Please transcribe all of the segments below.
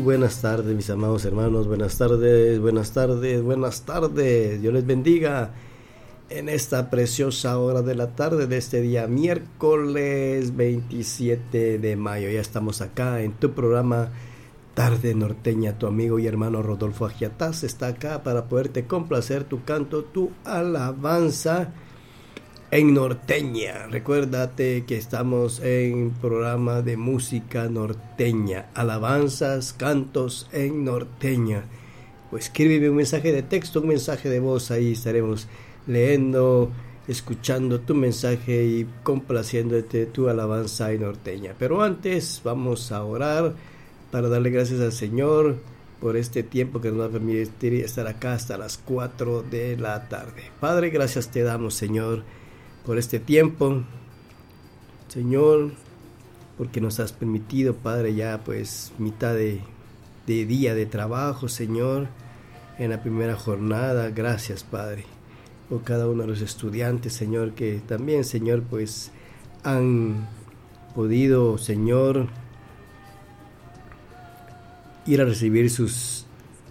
buenas tardes, mis amados hermanos. Buenas tardes, buenas tardes, buenas tardes. Dios les bendiga en esta preciosa hora de la tarde de este día miércoles 27 de mayo. Ya estamos acá en tu programa Tarde Norteña. Tu amigo y hermano Rodolfo Agiataz está acá para poderte complacer tu canto, tu alabanza en norteña. Recuérdate que estamos en programa de música norteña, alabanzas, cantos en norteña. Pues escríbeme un mensaje de texto, un mensaje de voz, ahí estaremos leyendo, escuchando tu mensaje y complaciéndote tu alabanza en norteña. Pero antes vamos a orar para darle gracias al Señor por este tiempo que nos va a permitir estar acá hasta las 4 de la tarde. Padre, gracias te damos, Señor, por este tiempo, Señor, porque nos has permitido, Padre, ya pues mitad de día de trabajo, Señor, en la primera jornada. Gracias, Padre, por cada uno de los estudiantes, Señor, que también, Señor, pues han podido, Señor, ir a recibir sus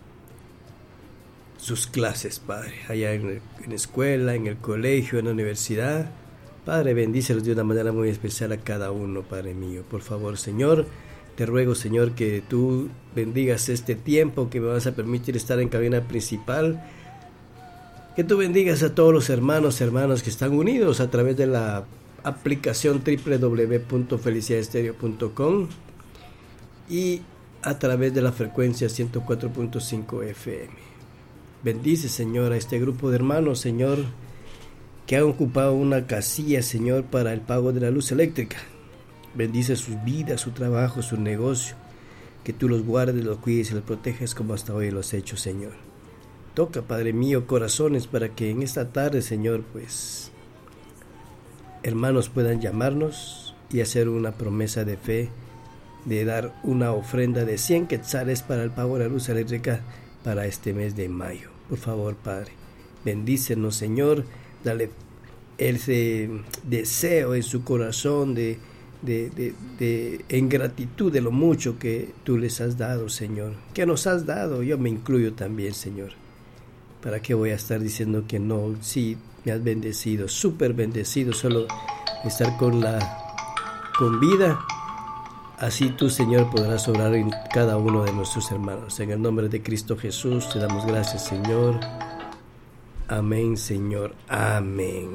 clases, Padre, allá en la escuela, en el colegio, en la universidad. Padre, bendícelos de una manera muy especial a cada uno, Padre mío. Por favor, Señor, te ruego, Señor, que tú bendigas este tiempo que me vas a permitir estar en cabina principal. Que tú bendigas a todos los hermanos que están unidos a través de la aplicación www.feliciadestereo.com y a través de la frecuencia 104.5 FM. Bendice, Señor, a este grupo de hermanos, Señor, que han ocupado una casilla, Señor, para el pago de la luz eléctrica. Bendice sus vidas, su trabajo, su negocio. Que tú los guardes, los cuides y los protejas como hasta hoy lo has hecho, Señor. Toca, Padre mío, corazones para que en esta tarde, Señor, pues, hermanos puedan llamarnos y hacer una promesa de fe, de dar una ofrenda de 100 quetzales para el pago de la luz eléctrica para este mes de mayo. Por favor, Padre, bendícenos, Señor, dale ese deseo en su corazón de en gratitud de lo mucho que tú les has dado, Señor, que nos has dado. Yo me incluyo también, Señor. ¿Para qué voy a estar diciendo que no? Sí, me has bendecido, súper bendecido, solo estar con vida. Así tú, Señor, podrás obrar en cada uno de nuestros hermanos. En el nombre de Cristo Jesús te damos gracias, Señor. Amén, Señor. Amén.